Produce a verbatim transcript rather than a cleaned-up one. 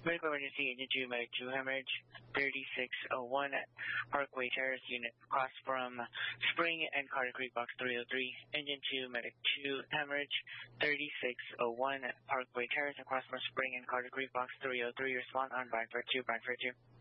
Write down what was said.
Medical emergency, Engine two, Medic two, hemorrhage, thirty-six oh one, Parkway Terrace, unit cross from Spring and Carter Creek, box three oh three. Engine two, Medic two, hemorrhage, thirty-six oh one, Parkway Terrace, across from Spring and Carter Creek, box three oh three. Respond on Brantford two, Brantford two.